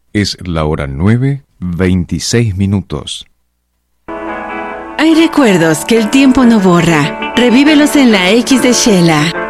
Es la hora 9:26. Hay recuerdos que el tiempo no borra. Revívelos en la X de Shela.